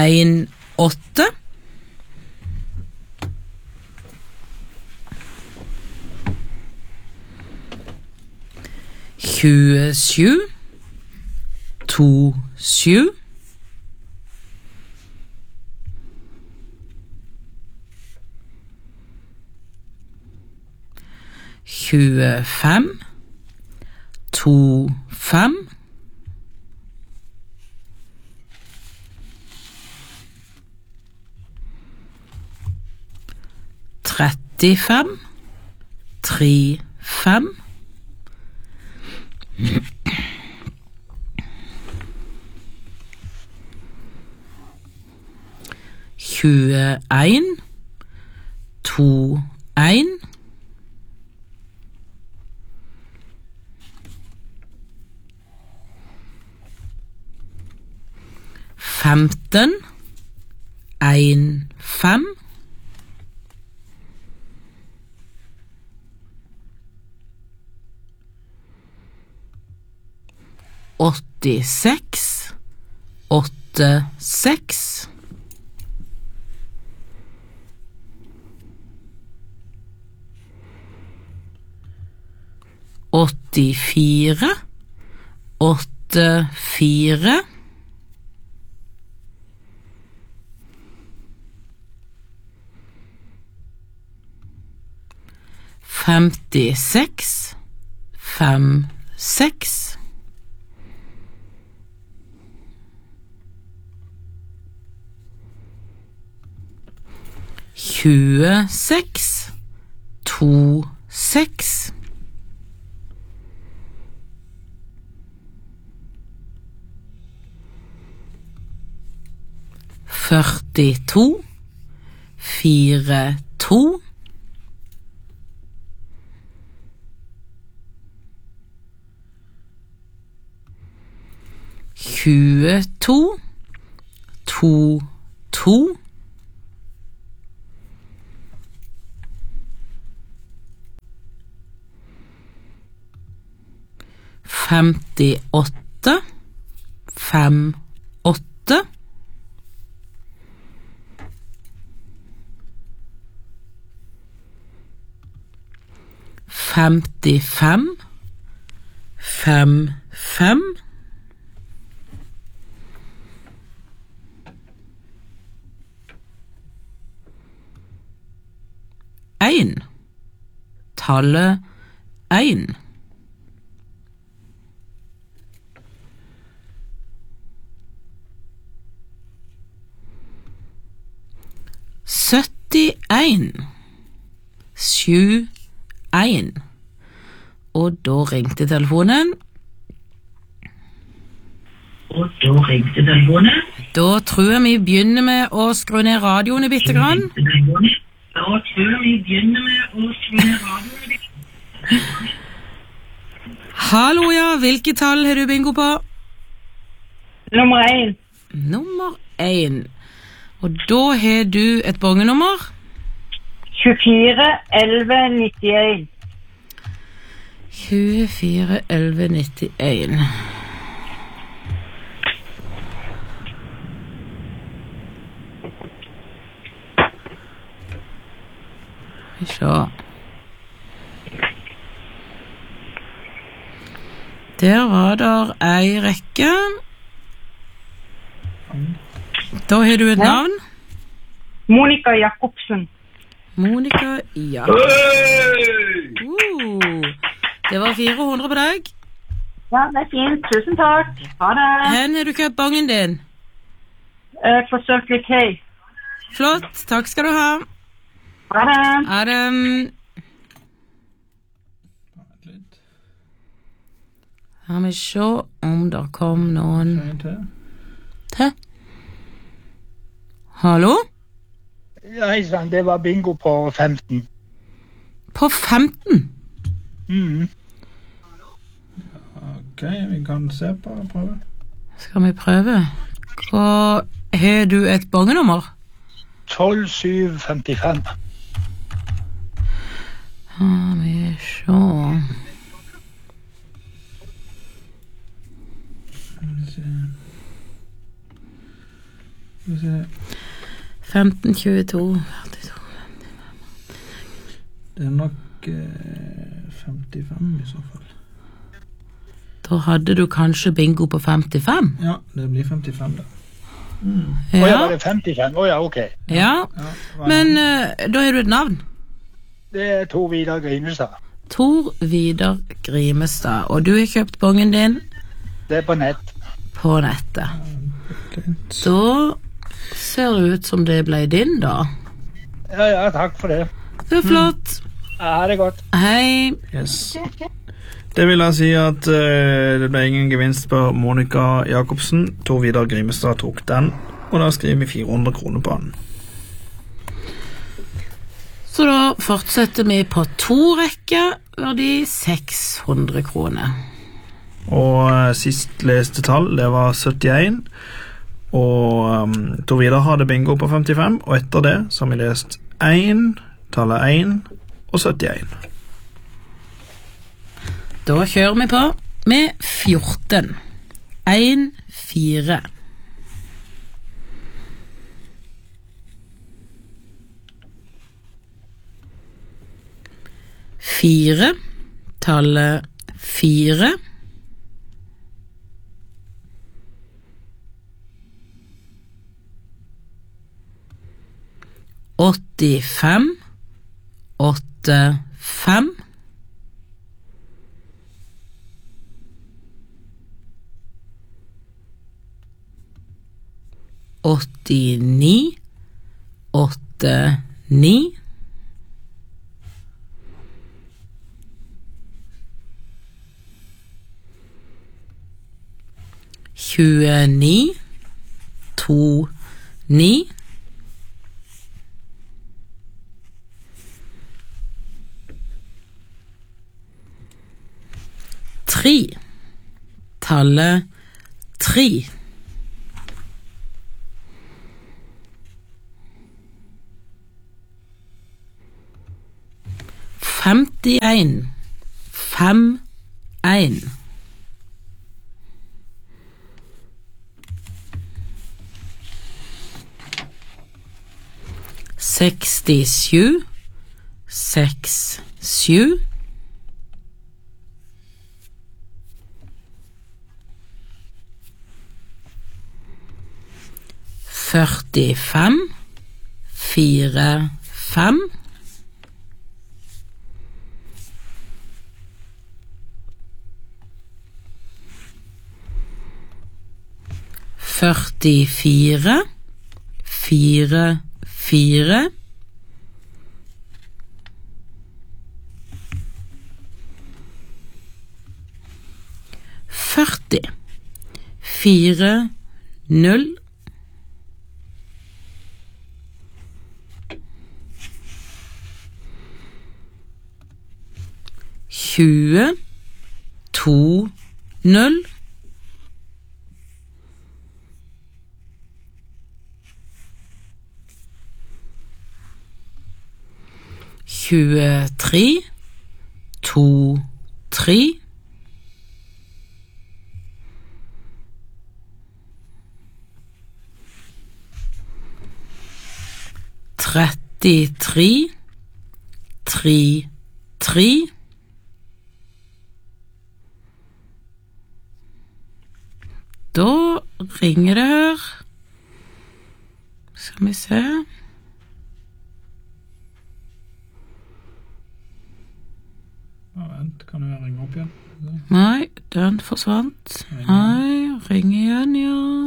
8 27 27 25 25 35 35 21 21 15 15 86 86 84 84 56 56 26 26 42 42 22 22 58 58 55 55 1 tallet 1 71 71 og da ringte telefonen. Da tror jeg vi begynner med å skru ned radioen i bitte grann. Hallo, ja, hvilke tall har du bingo på? Nummer 1. Nummer 1. Og da har du et bongenummer? 24 11 91. 24 11 91. Vi ser. Der var der ei rekke. Da har du et navn. Monica Jakobsen. Monica Jakobsen. Det var 400 på deg. Ja, det er fint. Tusen takk. Ha det. Hvor har du kjøpt bongen din? For Circle K. Flott. Takk skal du ha. Ha det. Ha det. Her vi se om der kom noen til. Hallo? Ja, det var bingo på 15. På 15? Ok, vi kan se på og prøve. Skal vi prøve? Og har du et bongenummer? 12 7 55. Her vi se. Skal vi se. 15, 22, 42. Det er nok 55 i så fall. Da hadde du kanskje bingo på 55? Ja, det blir 55 da. Åja, var det 55? Åja, ok. Ja. Men da er du et navn. Det er Tor Vidar Grimestad. Tor Vidar Grimestad. Og du har kjøpt bongen din? Det er på nett. På nettet. Da ser det ut som det ble din da. Ja, takk for det. Det er flott. Ja, det er godt. Hei. Yes. Det vil jeg si at det ble ingen gevinst på Monica Jacobsen. Tor Vidar Grimestad tok den, og da skriver vi 400 kroner på den. Så da fortsetter vi på 2 rekker, verdi 600 kroner. Og sist leste tall, det var 71, og Tor Vidar hadde bingo på 55, og etter det så har vi lest 1, tallet 1 og 71. Da kjører vi på med 14. 1, 4. 4, tallet 4. 85, 85. 89, 89. 29, 29. 3, tallet 3. 51, 51. 67, 67. 45, 45. 44, 44. 40, 4, 0. 20, 2, 0. 23, 2, 3. 33, 3, 3. 'Da ringer det her. Skal vi se. Vent, kan jeg ringe opp igjen? Nei, den forsvant. Nei, ring igjen, ja.